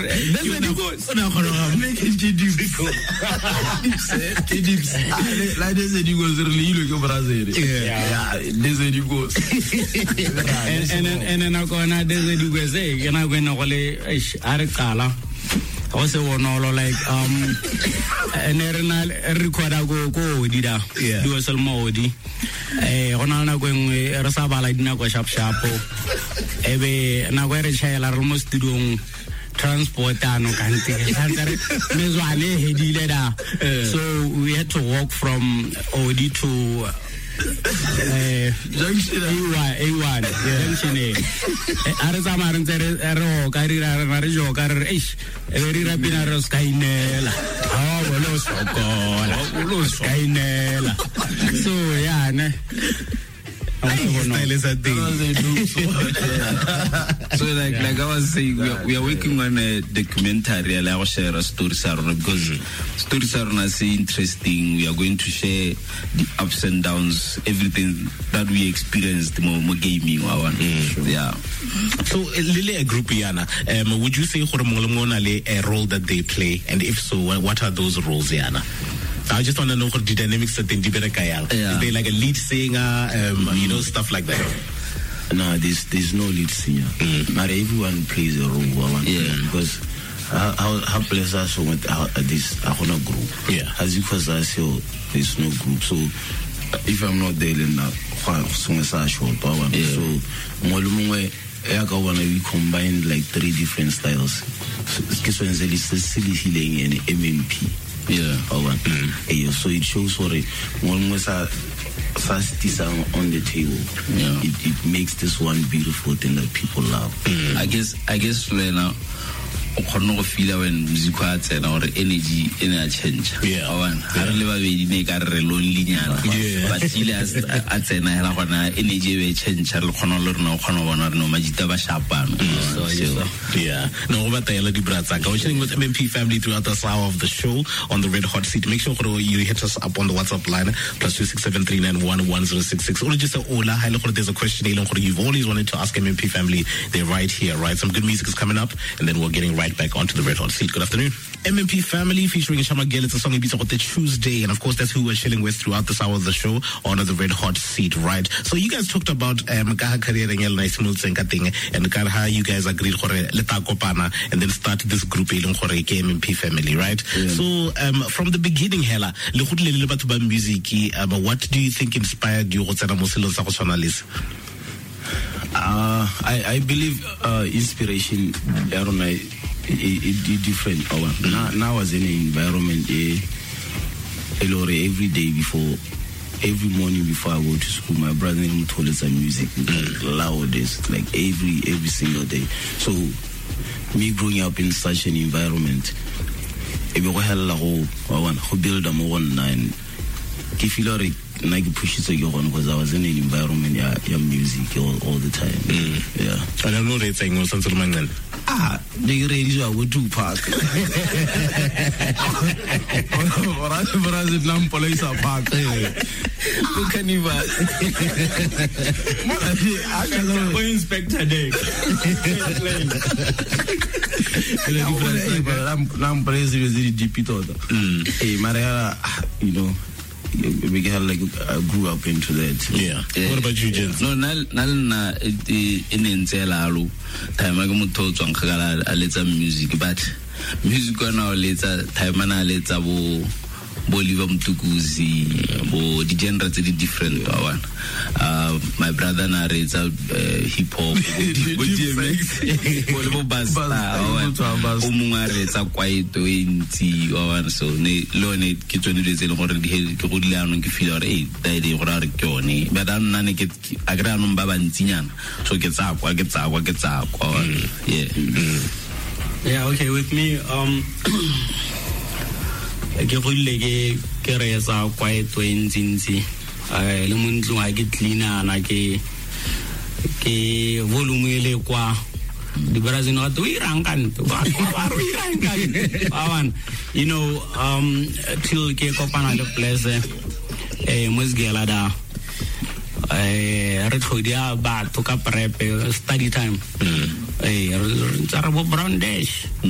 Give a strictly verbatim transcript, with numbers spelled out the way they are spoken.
Desert Eagles. No, no, no. Make it dips. Dips. Like Desert Eagles really look over Brazil. Yeah. Desert Eagles. And and and and I go na Desert Eagles. Eh, and I go na kole Arikala. Also, no, like um, and Ernal Ricoda go go dida. Do a salmodi. Eh, Ronaldo going Rasaba like Nago Shap Shapo. Ebe Naguere Chayla almost doing transport no can't. So we had to walk from Odi to Junction A one, Junction A. Arizamaran Ero, Carira, Marijo, Carish, very rapid Skynella. Oh, well, Skynella. So, yeah, style is a thing. So like like I was saying, we are, we are working on a documentary. I will share a story because stories are not so interesting. We are going to share the ups and downs, everything that we experienced more, more gaming. Mm. Yeah. So Lily, a group Yana, um, would you say a role that they play, and if so, what are those roles, Yana? I just want to know what the dynamics that they do. Yeah. Is there like a lead singer, um, mm. you know, stuff like that? No, there's there's no lead singer. Mm. Not everyone plays a role. Yeah. Because how how plays us with this Ahona group. Yeah. As you first say, there's no group. So if I'm not there, then so so we combine like three different styles. This one is silly healing and M M P. Yeah. Oh, mm. So it shows what it almost a fast design on the table. Yeah. It, it makes this one beautiful thing that people love. Mm. I guess I guess now o khona go feel when music wa tsena or energy ena change. Yeah. One ha re le ba be di ka re lonely nyana. But ile as a tsena hela gona energy we change re khona le rena o khona bona re no majita ba shapana. So yeah. No, over there, di brata. We're chilling with M M P family throughout the hour of the show on the Red Hot Seat. Make sure you hit us up on the WhatsApp line plus two six seven three nine one one zero six six. Or just say Ola. Hi, look, there's a question you've always wanted to ask M M P family. They're right here, right? Some good music is coming up, and then we're getting right back onto the Red Hot Seat. Good afternoon, M M P family featuring Shama Gale. It's a song about the Tuesday, and of course that's who we're chilling with throughout this hour of the show on the Red Hot Seat, right? So you guys talked about um career and how you guys agreed for Kopana and then start this group M M P family, right? Yeah. So um from the beginning, Hela, music, um, what do you think inspired you? Uh, I, I believe uh, inspiration Aaron, I, it, it different. Mm-hmm. Now, now I was in an environment uh, every day before, every morning before I go to school, my brother told us some music mm-hmm. loud, like every every single day. So me growing up in such an environment, I build a more nine. Like pushes because I was in an environment, yeah, yeah music all, all the time. Mm. Yeah. I don't know they saying was something like that. Ah, they ready to go to park. Or I never lamp police park. Who can you buy? I can go inspector day. Lamp police is the G P total. Hey, Maria, you know. We had like I grew up into that. Yeah. yeah. What about you, Jens? No, na na na in Zelalu. Time I go to Zonkala, I let some music, but music now later time I letabo Bolivar Mtukuzi, bo the genre is different one. Uh, my brother narrates out uh, hip hop, Bolivar Basta, Omunga rates out quite twenty or so. Lone kitchen is in order to good learn and feel eight, they were Johnny, but I'm not get a grand Baba and Tinyan, so gets up, what gets up, what gets up. Yeah. Yeah, okay, with me, um. ke go ile ke ke re sa quiet twenty eh le montlo a ke cleaner na ke ke volume ile kwa di Brazil no to irangkan to ba ba irangkan awan you know um till ke kopana the place eh musgela da eh re thodia ba to ka prep study time eh re tsara bo brown dash